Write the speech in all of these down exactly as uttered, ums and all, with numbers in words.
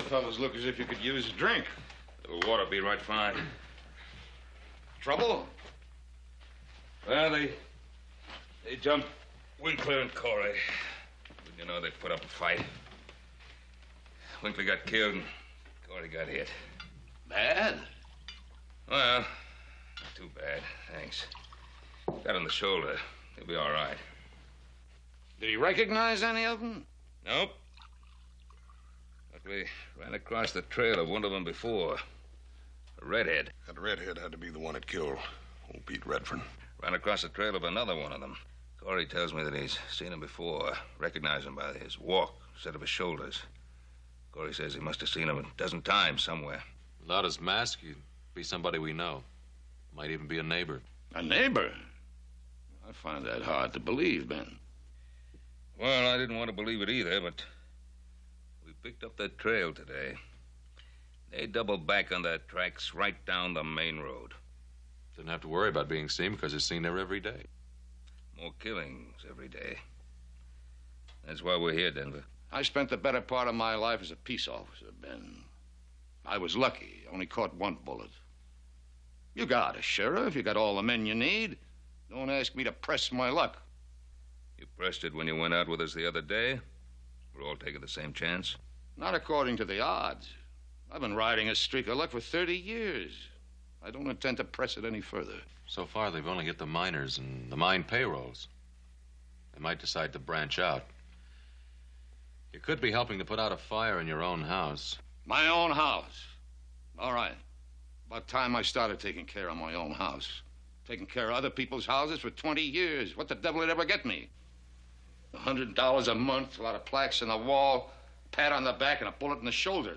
fellas look as if you could use a drink. A little water be right fine. Trouble? Well, they... They jumped Winkler and Corey. But you know, they put up a fight. Winkler got killed and Corey got hit. Bad? Well, not too bad, thanks. Got on the shoulder. He'll be all right. Did he recognize any of them? Nope. But we ran across the trail of one of them before. A redhead. That redhead had to be the one that killed old Pete Redfern. Ran across the trail of another one of them. Corey tells me that he's seen him before. Recognized him by his walk, set of his shoulders. Corey says he must have seen him a dozen times somewhere. Without his mask, he'd be somebody we know. Might even be a neighbor. A neighbor? I find that hard to believe, Ben. Well, I didn't want to believe it either, but we picked up that trail today. They doubled back on their tracks right down the main road. Didn't have to worry about being seen because he's seen there every day. More killings every day. That's why we're here, Denver. I spent the better part of my life as a peace officer, Ben. I was lucky. Only caught one bullet. You got a sheriff. You got all the men you need. Don't ask me to press my luck. You pressed it when you went out with us the other day? We're all taking the same chance? Not according to the odds. I've been riding a streak of luck for thirty years. I don't intend to press it any further. So far, they've only hit the miners and the mine payrolls. They might decide to branch out. You could be helping to put out a fire in your own house. My own house? All right. About time I started taking care of my own house. Taking care of other people's houses for twenty years. What the devil would ever get me? A hundred dollars a month, a lot of plaques on the wall, a pat on the back, and a bullet in the shoulder.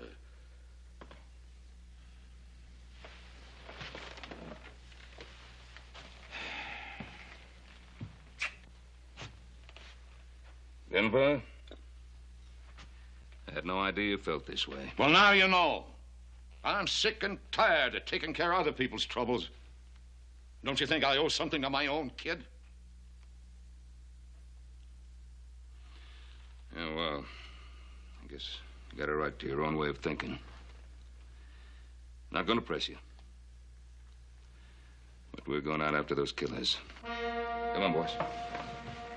Denver? I had no idea you felt this way. Well, now you know. I'm sick and tired of taking care of other people's troubles. Don't you think I owe something to my own kid? Yeah, well, I guess you got a right to your own way of thinking. Not going to press you. But we're going out after those killers. Come on, boys.